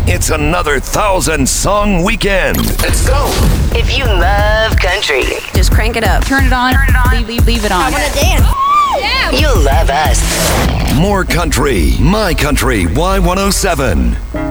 It's another 1,000-song weekend. Let's go. If you love country, just crank it up. Turn it on. Leave it on. I want to dance. Yeah. You'll love us. More country. My Country Y107.